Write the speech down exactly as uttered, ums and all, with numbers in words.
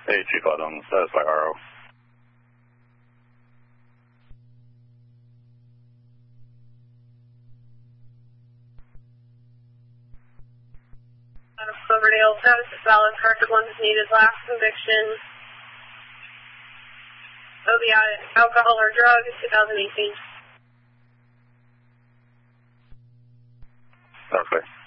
Hey, Chief Autumn, satisfy R O. Out of Cloverdale, status is valid, corrected one is needed, last conviction. O B I, alcohol or drugs, twenty eighteen. Okay.